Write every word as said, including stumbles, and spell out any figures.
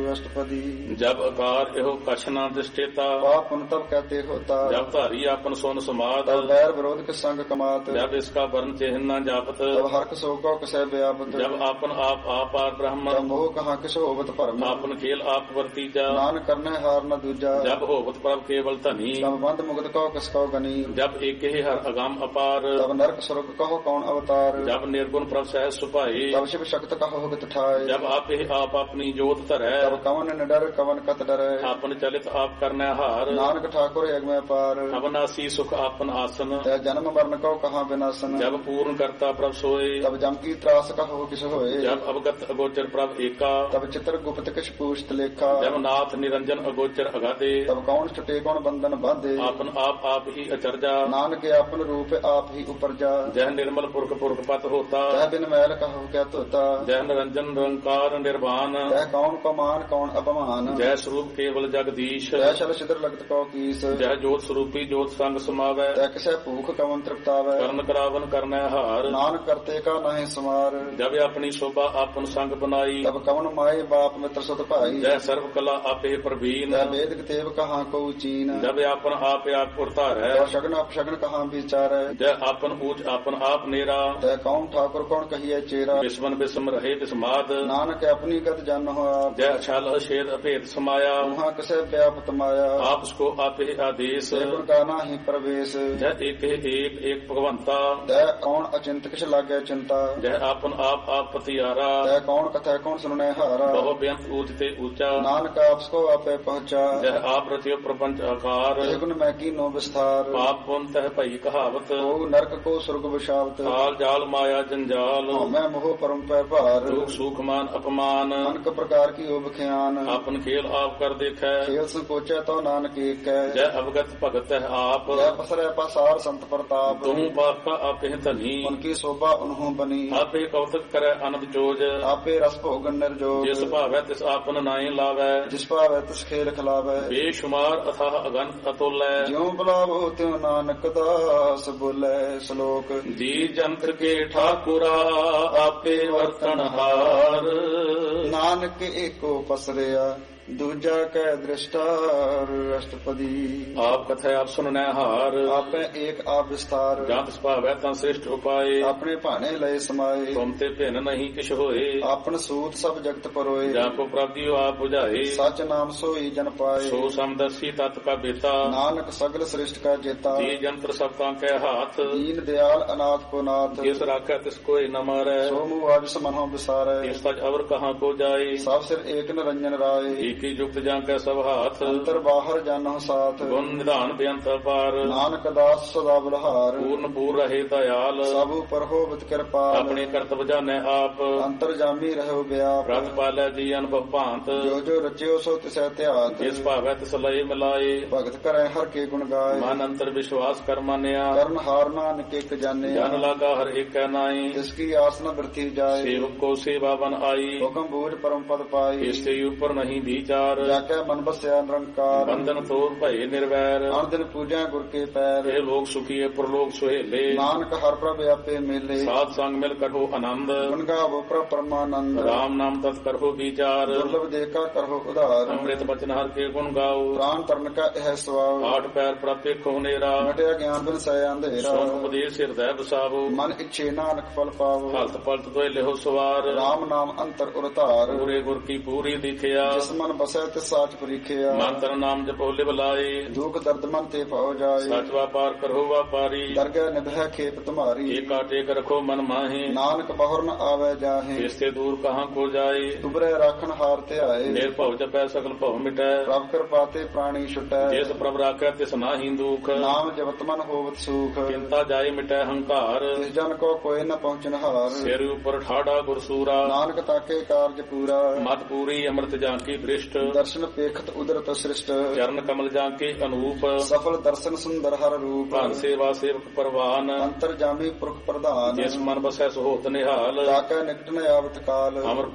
अष्टपदी। जब अकार एहो कछ न दृष्टेता, पाप पुण्य तब कहते होता। जब धारी आपन सोन समात, तब बैर विरोध के संग कमात। जब इसका वर्ण चिन्ह न जापत, तब हर्क शोक कसै व्यापत। जब आपन आप आपार ब्रह्म, तब मोह कहाँ किस होवत भरम। आपन खेल आप वर्तीजा, नान करने हार न दूजा। जब होवत प्रभ केवल धनी, तब बंद मुगत कहो किस कहो गनी। जब एक ही हर अगाम अपार, तब नरक स्वर्ग कहो कौन अवतार। जब निर्गुण प्रभ सहज सुपाई, तब शिव शक्त कहो गत ठाए। जब आप ही आप अपनी जोत धरै, तब कवन न डर कवन कत डरै। आपन चलित आप करने हार, नानक ठाकुर यज्ञ में पार। अवनासी सुख आपन आसन, तै जन्म मरण कहो कहाँ विनाशन। जब पूर्ण करता प्रभ सोए, तब जम की त्रास कहो किस होए। जब अवगत अगोचर प्रभ एका, तब चित्र गुप्त किस पूछत लेखा। जब नाथ निरंजन अगोचर अगाधे, तब कौन छुटे कौन बंधन बांधे। आपन आप आप ही अचरजा, नानक आपन रूप आप ही उपरजा। जह निर्मल पुरख पुरख पत होता, तह बिन मैल कहो क्या तोता। जह निरंजन निरंकार निर्वाण, तह कौन को मान कौन अपमान। जय स्वरूप केवल जगदीश, तह शल छिद्र लगत कौ कीस। जह जोत स्वरूपी जोत संग समावै, तह किसे भूख कवन तृप्तावै। करण करावन करने हार, नानक करते का नहीं सुमार। जब अपनी शोभा आपन संग बनाई, तब कवन माए बाप मित्र सुत भाई। जय सर्व कला आपे प्रवीण, तह वेद तेव कहाँ को चीन। जब आपन आप आप पुरतार है, तह शगन अपशगन कहाँ विचार। जय आपन ऊंच आपन आप नेरा, तह कौन ठाकुर कौन कहिए चेरा। विस्मन विस्म रहे विस्माद, नानक अपनी गत जन हो आप। जय छल छेद अभेद समाया, वहाँ किसे व्यापत माया। आप उसको आपे आदेश, गुण का नाही प्रवेश। जय एक ही एक एक भगवंता, तह कौन अचिंत किस लागे चिंता। जय आपन आप आप पतियारा, तह कौन कथा कौन सुनने हारा। बहु बेअंत ऊंचते ऊंचा, नानक आपको आपे पहुँचा। जय आप रचियो प्रपंच आकार, गुण मैं की नो विस्तार। पाप पुण्य तह भई कहावत, ओ नरक को स्वर्ग विशावत। काल जाल माया जंजाल, मैं मोह परम पै भार। दुख सुख मान अपमान, अनक प्रकार की उब ख्यान। आपन खेल आप कर देखै, खेल संकोचे तो नानक एक है। जय अवगत भगत है आप, जय पसरे पसार संत प्रताप। तुहु पाप का आपे धनी, उनकी शोभा उन्हों बनी। आपे कौतक करे अनंत जोज, आपे रस भोगन निर्जोग। जिस भावै तिस आपन नाई लावै, जिस पावै तिस खेल खिलावै। बेशुमार अथाह अगंत अतुल्य, ज्यों बुलावो त्यों नानक दास बोले श्लोक। जी जंत के ठाकुरा आपे वर्तनहार, नानक एको पसरिया दूजा कै दृष्टार। अष्टपदी। आप कथा आप सुनने हार, आपे एक आप विस्तार। जात भावै ता श्रेष्ठ उपाय, अपने भाने लय समाये। तुम ते भिन्न नहीं किश होए, आपन सूत सब जगत परोए। जाको प्राप्तियो आप बुझाए, सच नाम सोई जन पाए। सो समदर्शी तत् का बेता, नानक सगल श्रेष्ठ का जेता। जी जंत्र सबता के हाथ, दीन दयाल अनाथ को नाथ। जिस राखै तिस कोई न मारै, सो मुँह आज समनो विसारे। इस तज अवर कहाँ को जाए, सब सिर एक निरंजन राय। की युक्त जां कै सब हाथ, अंतर बाहर जानो साथ। गुण निधान बेअंत अपार, नानक दास सदा बलहार। पूर्ण पूर रहे दयाल, सब पर होवत कृपाल। अपने कर्तव्य जाने आप, अंतर जामी रहो व्याप। व्रत पालै जी अनुभव भांत, जो जो रचियो सो तिसै त्यात। जिस भावै तिस लय मिलाए, भगत करे हर के गुण गाय। मन अंतर विश्वास कर मानिया, कर्ण हार नानक एक जाने। जन लागा हर एक नाई, जिसकी आसना वृद्धि जाए। सेवक को सेवा बन आई, हुक्म बूझ परम पद पाई। इससे ऊपर नहीं विचार, जाके मन बस्या निरंकार। बंधन तोड़ भय निर्वैर, हर दिन पूजा गुर के पैर। ये लोग सुखी प्रलोक सुहेले, नानक हर प्रभ आपे मेले। सात संग मिल करो आनंद, गुण गावो प्रभ परमानंद। राम नाम तत् करो विचार, दुर्लभ देखा करो उदार। अमृत बचन हर के गुण गाओ, प्राण तरण का यह स्वभाव। आठ पैर प्राप्त खोनेरा, मटिया ज्ञान बिन सय अंधेरा। सोन उपदेश हृदय बसावो, मन इच्छे नानक फल पावो। हल्त पलत तो लेहो सवार, राम नाम अंतर उरतार। पूरे गुर की पूरी दिखिया, जिस मन बसै तिस साच परीखिया। मंत्र नाम जपो लिव लाए, दुख दर्द मन ते पाओ जाए। सच व्यापार करो व्यापारी, दरगह निभै खेप तुम्हारी। एक टेक रखो मन माहे, नानक बहुर न आवे जाहे। इससे दूर कहाँ को जाए, दुबरे राखन हार ते आए। निर्भव जपै सकल भव मिटै, प्रभ कृपा ते प्राणी छुटै। जिस प्रभ राखै तिस नाहि दुख, नाम जपत मन होवत सुख। चिंता जाय मिटै हंकार, जिस जन को कोई न पहुँचन हार। सिर ऊपर ठाड़ा गुरसूरा, नानक ताके कार्य पूरा। मत पूरी अमृत जांकी दृष्ट, दर्शन पेखत उदरत सृष्ट। चरण कमल जांके अनूप, सफल दर्शन सुंदर हर रूप। भान सेवा सेवक परवान, अंतर जामी पुरख प्रधान। जिस मन बसै सुहोत निहाल, ताके निकट न आवत काल। अमर